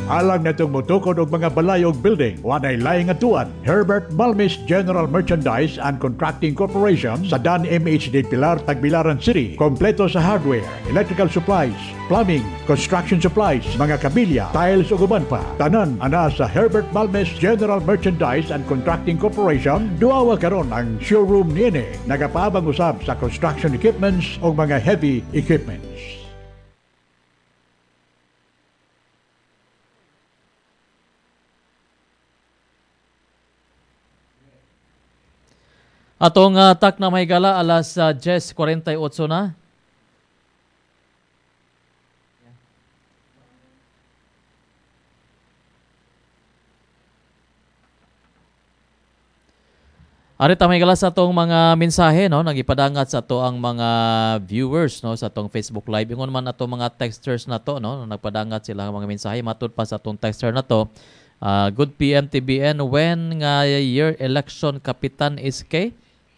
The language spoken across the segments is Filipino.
Alang natong mutukod og mga balayog building, wanay laing atuan. Herbert Balmis General Merchandise and Contracting Corporation sa Dan MHD Pilar, Tagbilaran City. Kompleto sa hardware, electrical supplies, plumbing, construction supplies, mga kabilya, tiles ug uban pa. Tanan ana sa Herbert Balmis General Merchandise and Contracting Corporation. Duawa karon ang showroom niini. Nagapaabang usab sa construction equipments o mga heavy equipments. Atong tak na may gala alas 10:48 na. Ari ta may gala sa atong mga mensahe no nagipadangat sa ato ang mga viewers no sa atong Facebook Live. Ingon man ato mga texters na to no nagpadangat sila ang mga mensahe matud pa sa atong texter na to. Good PM TBN, when nga year election Kapitan SK?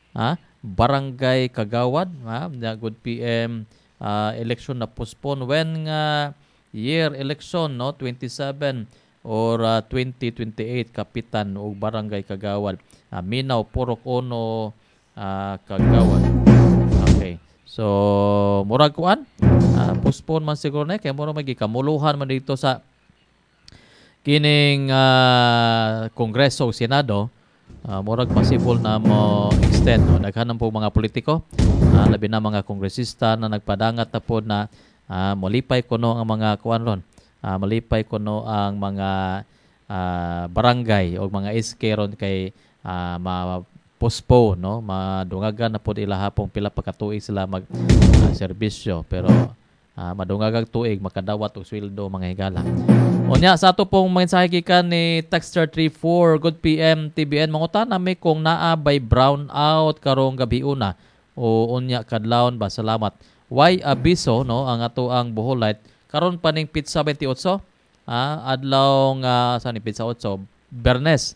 Barangay Kagawad, good PM election na postpone. When nga year election no 27 or 2028 Kapitan o Barangay Kagawad. Minaw Purok Ono Kagawad. Okay. So murag kuan postpone man siguro na kay murag magikamuluhan man dito sa kining Kongreso o Senado. Murag possible na mo extend no naghanam po mga politiko labi na mga kongresista na nagpadangat na po na malipay kuno ang mga kuan ron malipay kuno ang mga barangay o mga SK ron kay ma-postpone no madungagan na po ila hapong pila pa ka tuig sila mag serbisyo pero madungagag tuig makadawat og sweldo mga higala. Unya sa ato pong mensahe gikan ni Texter 34, good PM TBN, mangutan nami kung naa by brown out karong gabi una o unya kadlawon ba, salamat. Why abiso no ang ato ang Boholite karon paning pizza 28 adlawng sa ni pizza 8 Bernes.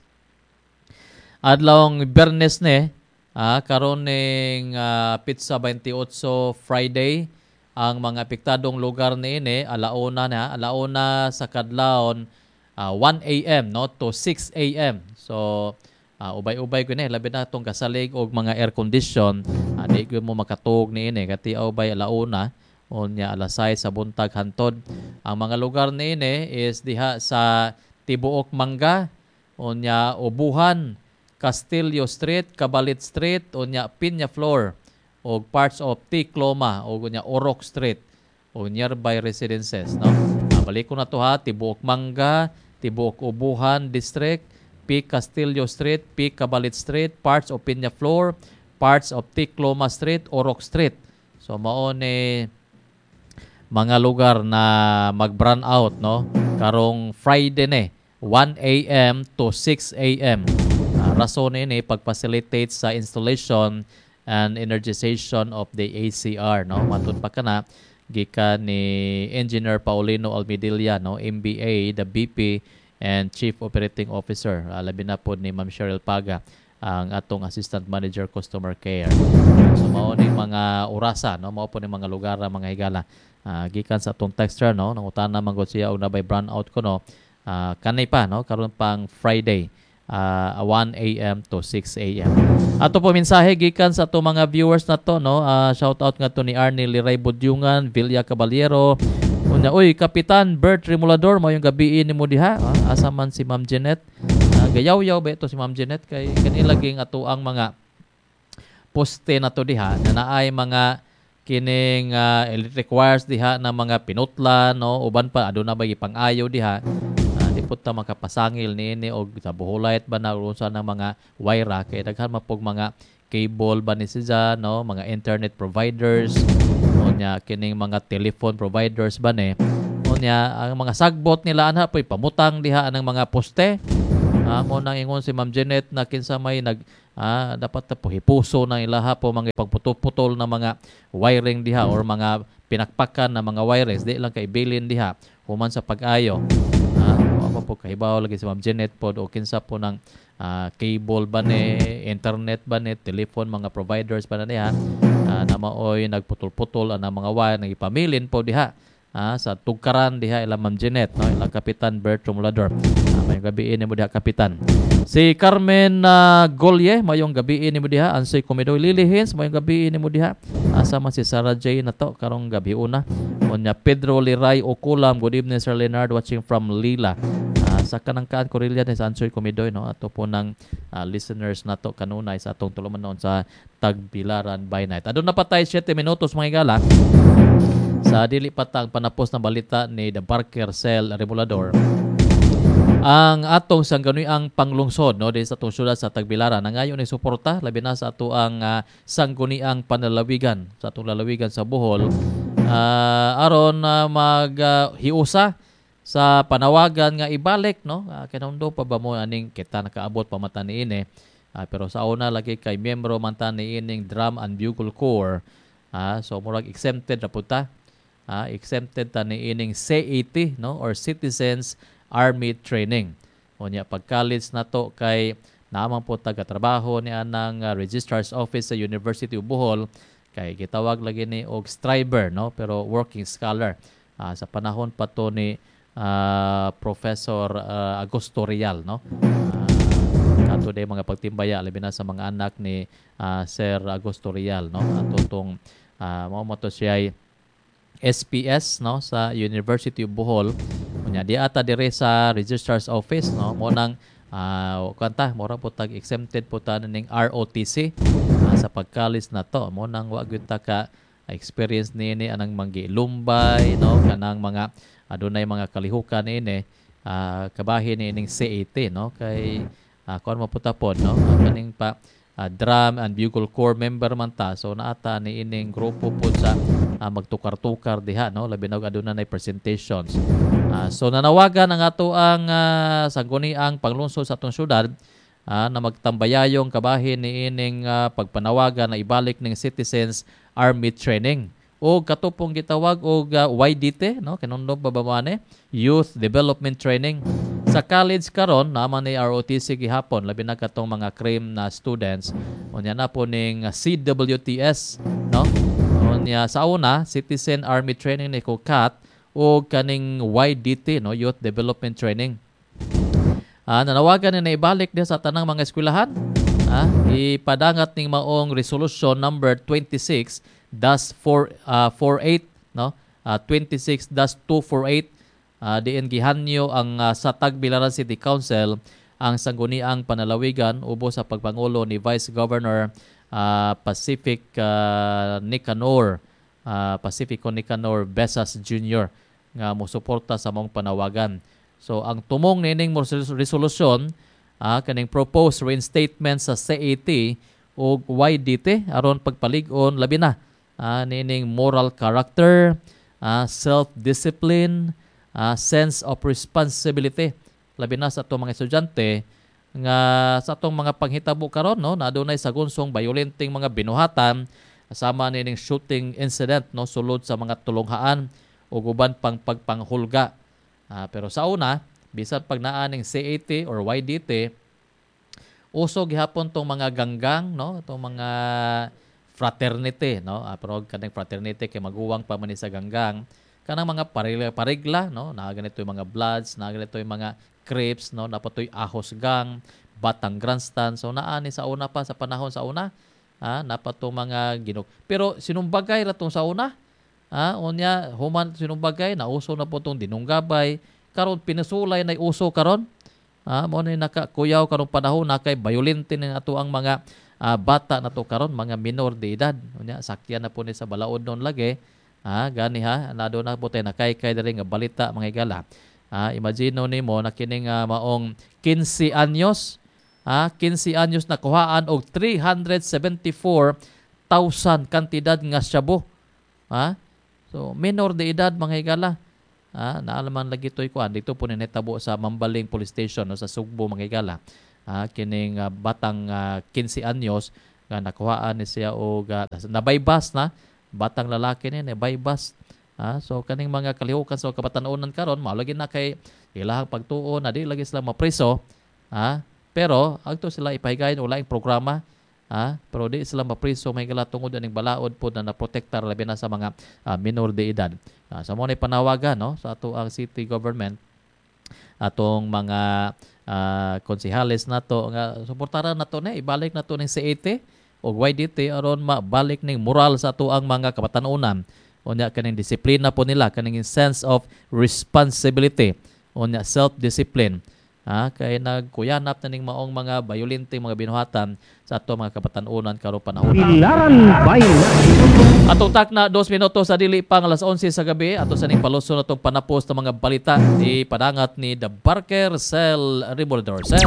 Adlawng Bernes ne karon ning pizza 28 Friday. Ang mga apektadong lugar niini alauna sa kadlawon 1 AM no to 6 AM. So ubay-ubay ko ni labi na tong kasalig og mga air condition di ko mo makatug niini kati ubay alauna unya alas 6 sa buntag hantod. Ang mga lugar niini is diha sa Tibuok Mangga unya Ubuhan, Castillo Street, Cabalit Street unya Piña Flor o parts of Ticloma o gunya Orok Street o nearby residences no. Balik ko na to Tibuok Mangga, Tibuok Ubuhan District, P. Castillo Street, P. Cabalit Street, parts of Piña Flor, parts of Ticloma Street, Orok Street. So mao ni mga lugar na mag-brown out no karong Friday ni 1 AM to 6 AM. Rason ni pag-facilitate sa installation and energization of the ACR no matud pa kana gikan ni Engineer Paulino Almedilla no MBA, the BP and Chief Operating Officer labi na pod ni Ma'am Cheryl Paga ang atong Assistant Manager Customer Care. So mao ni mga orasa no mao po ni mga lugar mga higala gikan sa atong texter no nangutana man gud siya og nabay brown out ko no kanay pa no karon pang Friday 1 AM to 6 AM. Ato po mensahe gikan sa ato mga viewers na to no. Shout out nga to ni Arnie Liray Budyungan, Villa Caballero. Unya, oy Kapitan Bert Remulador, mo yung gabi ni mo diha. Asa man si Ma'am Jeanette. Gayaw-yaw ba ito si Ma'am Jeanette kay kanilaging ato ang mga poste na to diha na naay mga kining requires diha na mga pinutlan no uban pa aduna ba ipang-ayo diha. Ta makapasangil niini og sa Boholite ba na usa ng mga wire kay daghan mapog mga cable ba ni siya no mga internet providers unya kining mga telephone providers ba ni unya ang mga sagbot nila ana poy pamutang diha ng mga poste mo nang ingon si Ma'am Jeanette na kinsa may dapat ta po hipuso na ilaha po mga pagputol-putol na mga wiring diha or mga pinakpakan na mga wires di lang kay bilin diha human sa pag-ayo. Po kahibaw lagi si Ma'am Jeanette po o kinsa po ng cable ba ni internet ba ni telephone mga providers ba na niya na maoy nagputol-putol ang mga wire nagipamilin po diha sa Tugkaran diha ila Ma'am Jeanette, no, ila Kapitan Bertram Mulador. Mayong gabi ni mo diha Kapitan. Si Carmen Golye, mayong gabi ni mo diha. Ansoy Comedoy Lilihins, mayong gabi ni mo diha. Asa man si Sarah J na to karong gabi una. Unya Pedro Liray Okulam, good evening Sir Leonard, watching from Lila. Sa kanangkaan Corillia ni Ansoy Comedoy, no, ato po ng listeners na to kanunay sa atong tuluman noon sa Tagbilaran by night. Adun na patay 7 minutos mga igala. Sa dili patang panapos na balita ni The Parker Cell Remulador, ang atong sangguniang panglungsod, no, di sa atong syudad sa Tagbilaran ang ngayon ay suporta labi na sa ato ang sangguniang panlalawigan sa atong lalawigan sa Bohol, aron maghiusa sa panawagan nga ibalik, no, kinaundo pa ba mo aning kita nakaabot pa mata niini, pero sa una lagi kay miyembro man ta niining Drum and Bugle Corps, so murag exempted ra pud ta. Exempted ta ni ining CAT, no, or Citizens Army Training. Unya pag college na to kay naman po taga-trabaho ni anang Registrar's Office sa University of Bohol, kay gitawag lagi ni og striver, no, pero working scholar. Sa panahon pa to ni Professor Augusto Rial, no. Kato day mga pagtimbaya labi na sa mga anak ni Sir Augusto Rial, no. Ato tong mao mo to siya SPS, no, sa University of Bohol. Unya di ata dire sa Registrar's Office, no, mo nang kanta mora po tag exempted po ta ning ROTC sa pagkalis na to. Mo nang wa gyud ta ka experience niini anang manggilumbay, no, kanang mga adunay mga kalihukan niini, kabahin niining CAT, no, kay kuan mo puta pod, no, kaning pa Drum and Bugle Corps member man ta, so naata ni ining grupo po sa magtukar-tukar diha, no, labi na aduna nay presentations. So nanawagan ang ato ang sangguniang panglungsod sa atong syudad na magtambayayong kabahin ni ining pagpanawagan na ibalik ning Citizens Army Training o katupong gitawag og YDT, no, kinundom babamane, Youth Development Training. Sa college karon naman ni ROTC gihapon labi na katong mga cream na students. Unya na po ning CWTS, no. Unya sa una Citizen Army Training ni CAT o kaning YDT, no, Youth Development Training. Nanawagan na ibalik din sa tanang mga eskwelahan. Ipadangat ning maong resolution number 26-448, no, 26-248. Diin gihanyo ang sa Tagbilaran City Council ang sangguniang panalawigan ubos sa pagpangulo ni Vice Governor Pacifico Nicanor Besas Jr. nga mosuporta sa mong panawagan. So ang tumong nining resolution, kaning proposed reinstatement sa CAT o YDT aron pagpalig-on labi na nining moral character, self-discipline, sense of responsibility labi na sa atong mga estudyante nga sa atong mga panghitabo karon, no, na adunay sagunsong violenting mga binuhatan kasama nining shooting incident, no, sulod sa mga tulonghaan o guban pang pagpanghulga. Pero sa una bisan pag naa ning CAT or YDT, uso gihapon tong mga ganggang, no, tong mga fraternity, no, pero kanang fraternity kay maguwang pa man sa ganggang. Kanang mga parigla, no, na ganito yung mga Bloods, na ganito yung mga Crips, no, napatoy Ahos Gang, Batang Grandstand. So naani sa una pa sa panahon sa una, napato mga ginok. Pero sinumbagay ra tong sa una, unya human sinumbagay na uso na po tong dinunggabay. Karon pinasulay na uso karon. Mo ni nakakuyaw karong panahon na kay violente na ato ang mga bata na to karon, mga minor de edad. Unya sakyan na po ni sa balaod non lagi. Gani nado na po tayo nakay-kay dali nga balita mga igala. Imagine nimo na kining maong 15 anyos, 15 anyos na kuhaan og 374,000 kantidad nga shabu. So minor de edad mga igala. Naalaman lagi to'y kuan dito po ninetabo sa Mambaling Police Station, no, sa Sugbo mga igala. Kining batang 15 anyos nga nakuhaan ni siya og nabaybas na batang lalaki ni baybas. So kaning mga kalihukan sa kabatanunan karon maulagi na kay ilahang pagtuon na di lagi sila mapreso. Pero agto sila ipahigayon o laing programa Pero di sila mapriso may gala tungod aning balaod po na naprotektar labi na sa mga minor de edad. Sa mo ni panawagan no sa ato ang city government atong mga konsehales nato nga suportaran nato na ibalik nato ning CAT og YDT aron mabalik ning moral sa ato ang mga kabatanunan. Unya kaning disiplina po nila kaning sense of responsibility. Unya self-discipline. Kay nagkuyanap na ning maong mga bayolente mga binuhatan sa ato mga kabatanunan karon panahon. Pilaran Bayan. Atong tak na 2 minutos sa dili pang alas 11 sa gabi ato sa ning paluson atong panapos ng mga balita di padangat ni The Barker Cell Remoldor Cell.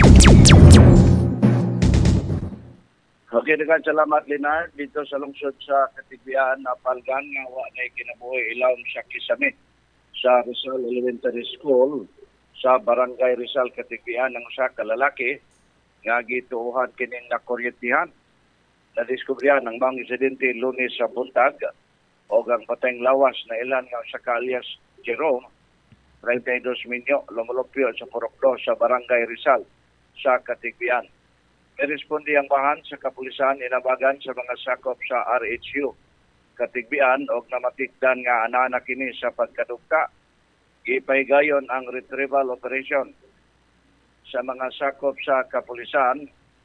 Okay, daghang salamat Leonard dito sa lungsod sa Katigbian na Palgan nga wa na kinabuhi ilawom sa kisame sa Rizal Elementary School sa Barangay Rizal Katigbian ng usa ka lalaki nga gituohan kining nakuryentihan. Nadiskubrihan ang mga insidente Lunes sa buntag o ang patayng lawas na ilan nga usa ka alias Jerome 32 minyo lumulupyo sa Purokdo sa Barangay Rizal sa Katigbian. Respondi ang bahan sa kapulisan inabagan sa mga sakop sa RHU Katigbian og namatikdan nga anana kini sa pagkadugta. Gipahigayon ang retrieval operation sa mga sakop sa kapulisan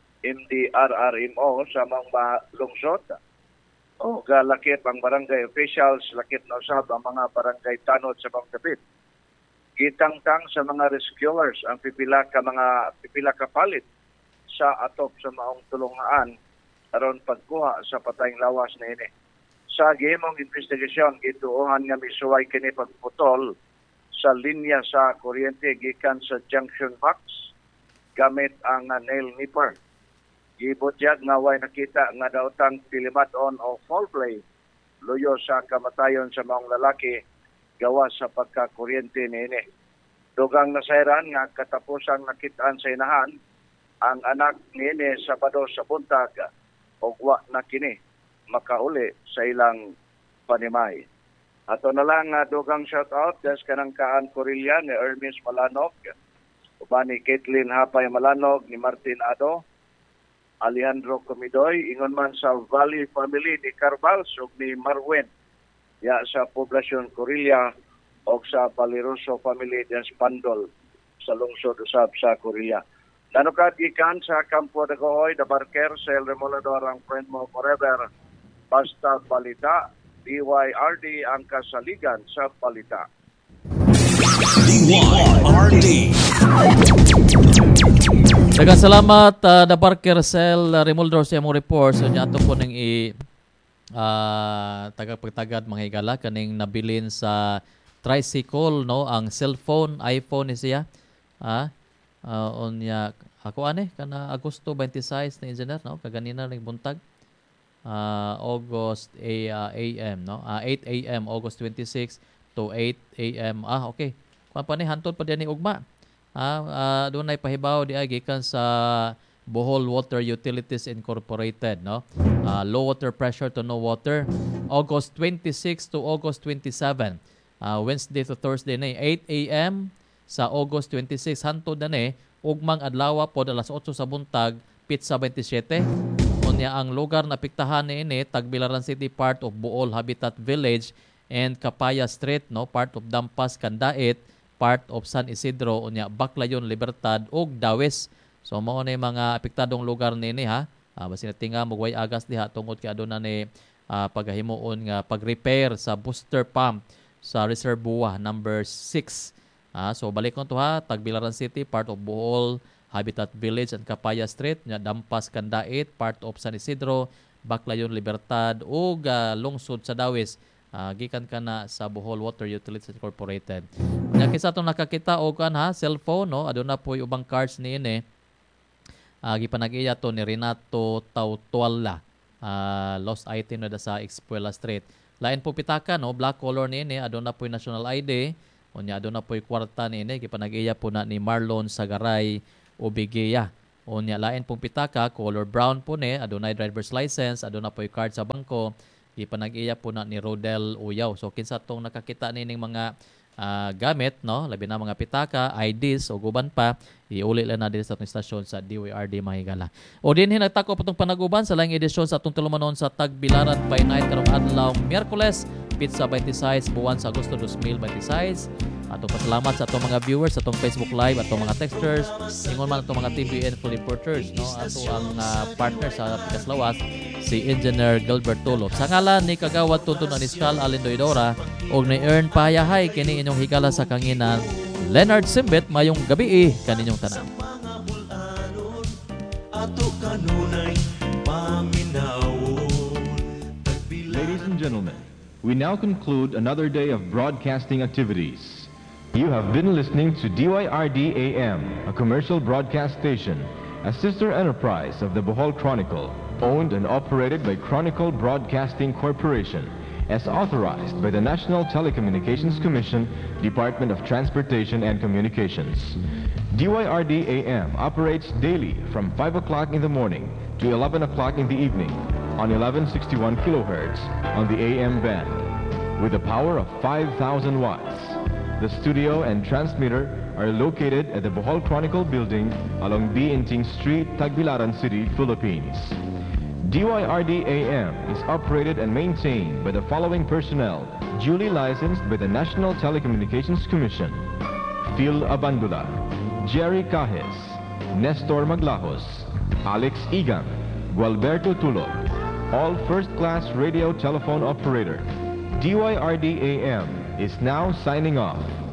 MDRRMO sa mga lungsod. O galakip ang barangay officials, lakip na usab ang mga barangay tanod sa pagdapit. Gitangtang sa mga rescuers ang pipila ka palit sa atop sa maong tulungaan aron pagkuha sa patayng lawas na ini. Sa gihimong investigasyon gituohan nga misuway kini pagputol sa linya sa kuryente gikan sa junction box gamit ang nail nipper. Gibutyag nga way nakita nga daotang tilimaton o foul play luyo sa kamatayon sa maong lalaki gawas sa pagkakuryente niini. Dugang nasayran nga katapusang nakitaan sa inahan ang anak niini Sabado sa buntag og wa na kini makauli sa ilang panimay. Ato na lang dugang shout out des kanang kaan Corilla ni Hermes Malanog, uban ni Caitlin Hapay Malanog, ni Martin Ado, Alejandro Comidoy, ingon man sa Valley family ni Carbals ug ni Marwen ya sa poblasyon Corilla og sa Paliroso family des Pandol sa lungsod usab sa Corilla. Nanukad ikan sa Campo de Gohoy, The Barker Cell Remoldor ang friend mo forever. Basta balita, DYRD ang kasaligan sa balita. DYRD. Daghang salamat The Barker Cell Remoldor sa imong report. So ato po ning tagapagtagad mga higala kaning nabilin sa tricycle no ang cellphone iPhone ni siya. Unya ako kana Agosto 26 na engineer no kaganina ning buntag August AM no 8 AM August 26 to 8 AM okay kuan pa ni hantod pa diyan ni ugma dunay pahibaw di gikan sa Bohol Water Utilities Incorporated no low water pressure to no water August 26 to August 27 Wednesday to Thursday na 8 AM sa August 26 hantod na ugmang adlaw pod alas 8 sa buntag Pitsa 27. Unya ang lugar na apektahan niini Tagbilaran City part of Bohol Habitat Village and Capaya Street no part of Dampas Candait part of San Isidro unya Baclayon Libertad ug Dawes. So mao ni mga apektadong lugar niini basin tinga mugway agas diha tungod kay aduna ni paghimuon nga pag-repair sa booster pump sa reservoir number 6. So balik ko to Tagbilaran City, part of Bohol, Habitat Village and Capaya Street, Dampas Candait, part of San Isidro, Baclayon Libertad, ug lungsod sa Dawes, gikan ka na sa Bohol Water Utilities Incorporated. Nya kisa itong nakakita og cellphone, no? Aduna po ubang cards niini. Gipanag-iya to ni Renato Tautuala, lost item na sa Espuela Street. Lain po pitaka, no? Black color niini, aduna po national ID. Unya aduna po'y kwarta niini gipanag-iya po na ni Marlon Sagaray Obigeya. Unya lain pong pitaka color brown po ni adunay driver's license, aduna po'y card sa bangko, gipanag-iya po na ni Rodel Uyaw. So kinsa tong nakakita nining mga gamit, no, labi na mga pitaka, IDs o guban pa, iuli lang na din sa atong istasyon sa DYRD Mahigala. O din nagtako pa itong panaguban sa laing edisyon sa atong tulumanon sa Tagbilaran by Night karong adlaw Miyerkules, Pizza 26 buwan sa Agosto 2026. Atong pasalamat sa atong mga viewers sa atong Facebook Live, atong mga texters, ingon man atong mga TVN full reporters, no, ato ang partner sa Pikas Lawas, si Engineer Gilbert Tulo. Sa ngalan ni Kagawad Tuntun Aniskal Alindoidora og ni Ern Payahay kini inyong higala sa kanginan Leonard Simbet, mayong gabi kaninyong tanan. Ladies and gentlemen, we now conclude another day of broadcasting activities. You have been listening to DYRD AM, a commercial broadcast station, a sister enterprise of the Bohol Chronicle, owned and operated by Chronicle Broadcasting Corporation, as authorized by the National Telecommunications Commission, Department of Transportation and Communications. DYRD AM operates daily from 5 o'clock in the morning to 11 o'clock in the evening on 1161 kilohertz on the AM band with a power of 5,000 watts. The studio and transmitter are located at the Bohol Chronicle building along Biinting Street, Tagbilaran City, Philippines. DYRD AM is operated and maintained by the following personnel duly licensed by the National Telecommunications Commission: Phil Abandula, Jerry Cajes, Nestor Maglajos, Alex Igan, Gualberto Tulog, all first-class radio telephone operator. DYRD AM is now signing off.